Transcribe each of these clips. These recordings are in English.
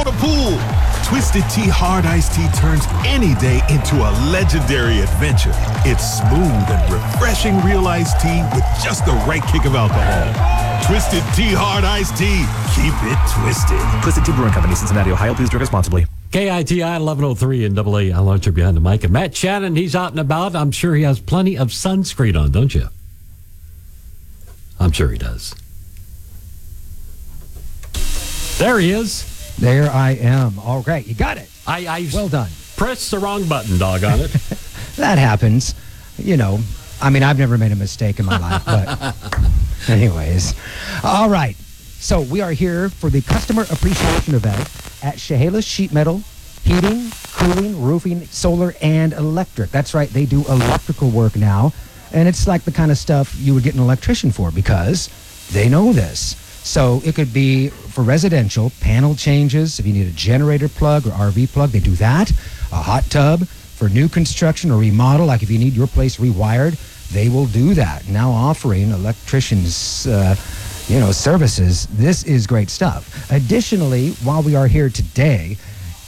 the pool. Twisted Tea Hard Iced Tea turns any day into a legendary adventure. It's smooth and refreshing real iced tea with just the right kick of alcohol. Twisted Tea Hard Iced Tea. Keep it twisted. Twisted Tea Brewing Company, Cincinnati, Ohio. Please drink responsibly. KITI 1103 and AA. I'll launch behind the mic. And Matt Shannon, he's out and about. I'm sure he has plenty of sunscreen on, don't you? I'm sure he does. There he is. There I am. All right, you got it. I well done. Pressed the wrong button, doggone it. That happens. You know, I mean, I've never made a mistake in my life, but anyways. All right. So we are here for the Customer Appreciation Event at Chehalis Sheet Metal, heating, cooling, roofing, solar, and electric. That's right. They do electrical work now, and it's like the kind of stuff you would get an electrician for because they know this. So it could be for residential, panel changes, if you need a generator plug or RV plug, they do that. A hot tub for new construction or remodel, like if you need your place rewired, they will do that. Now offering electricians, services. This is great stuff. Additionally, while we are here today,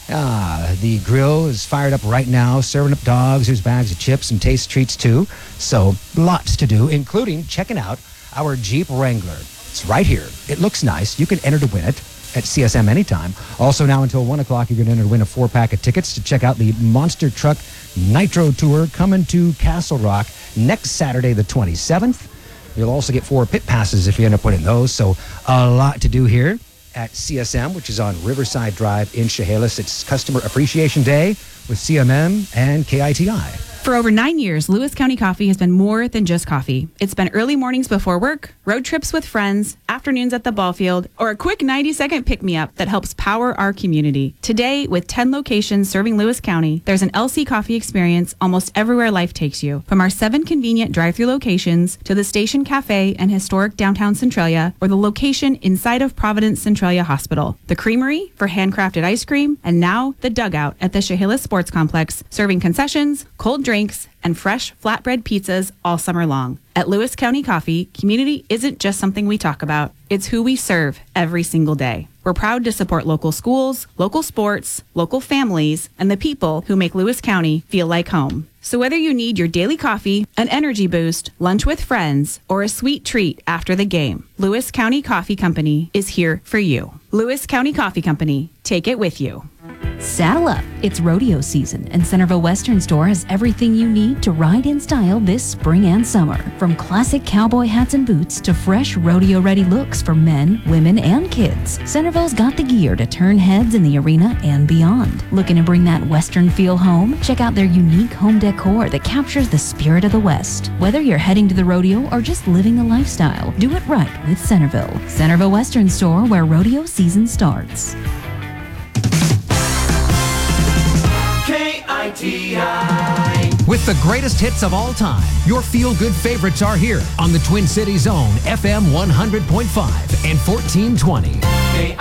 the grill is fired up right now, serving up dogs. There's bags of chips and taste treats too. So lots to do, including checking out our Jeep Wrangler. It's right here. It looks nice. You can enter to win it at CSM anytime. Also now until 1 o'clock, you're going to enter to win a 4-pack of tickets to check out the Monster Truck Nitro Tour coming to Castle Rock next Saturday, the 27th. You'll also get 4 pit passes if you end up winning those. So a lot to do here at CSM, which is on Riverside Drive in Chehalis. It's Customer Appreciation Day with CMM and KITI. For over 9 years, Lewis County Coffee has been more than just coffee. It's been early mornings before work, road trips with friends, afternoons at the ball field, or a quick 90-second pick-me-up that helps power our community. Today, with 10 locations serving Lewis County, there's an LC Coffee experience almost everywhere life takes you. From our 7 convenient drive-thru locations to the Station Cafe and historic downtown Centralia, or the location inside of Providence Centralia Hospital, the Creamery for handcrafted ice cream, and now the Dugout at the Chehalis Sports Complex, serving concessions, cold drinks, and fresh flatbread pizzas all summer long. At Lewis County Coffee, community isn't just something we talk about. It's who we serve every single day. We're proud to support local schools, local sports, local families, and the people who make Lewis County feel like home. So whether you need your daily coffee, an energy boost, lunch with friends, or a sweet treat after the game, Lewis County Coffee Company is here for you. Lewis County Coffee Company. Take it with you. Saddle up. It's rodeo season, and Centerville Western Store has everything you need to ride in style this spring and summer. From classic cowboy hats and boots to fresh rodeo-ready looks for men, women, and kids, Centerville's got the gear to turn heads in the arena and beyond. Looking to bring that Western feel home? Check out their unique home decor that captures the spirit of the West. Whether you're heading to the rodeo or just living the lifestyle, do it right with Centerville. Centerville Western Store, where rodeo season starts. KITI. With the greatest hits of all time, your feel-good favorites are here on the Twin Cities Zone, FM 100.5 and 1420.